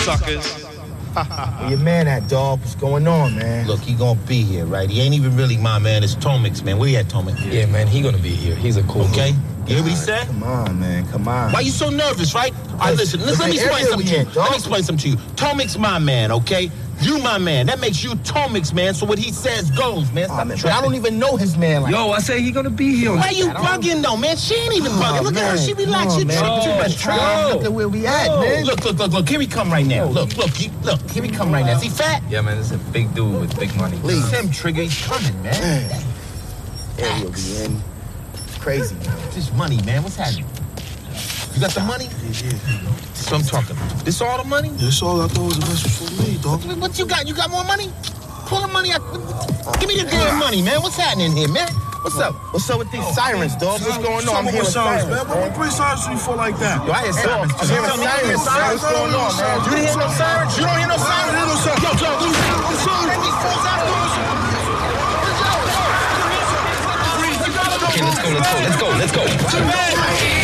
suckers. Where your man at, dog? What's going on, man? Look, he gonna be here, right? He ain't even really my man. It's Tomix, man. Where you at, Tomix? Yeah, man, he gonna be here. He's a cool Okay. dude. You hear what he said? Come on, man. Come on. Why you so nervous, right? All right, listen, let me explain something to you. Let me explain something to you. Tomix my man, okay? You my man. That makes you Tomix, man. So what he says goes, man. Stop But I don't even know his man like Yo, I say he gonna be here. Why you bugging, though, man? She ain't even bugging. Look at her. She relaxed. You man. too much trouble. Look at where we at, man. Look. Here he come right now. Look. Here he come right now. Is he fat? Yeah, man, this is a big dude with big money. Please. Him, Trigger. He's coming, man. There we'll be in. It's crazy, man. This money, man. What's happening? You got the money? Yeah. That's what I'm talking about. This all the money? This all I thought was the best for me, dog. What you got? You got more money? Pull the money out. Give me the damn money, man. What's happening here, man? What's up? What's up with these sirens, dog? What's going on? I'm hearing sirens, man. Why would bring sirens to you for like that? Yo, I hear sirens. I'm hearing sirens. What's going on, man? You didn't hear no sirens? You don't hear no sirens? Yo, I'm sorry. Okay, let's go.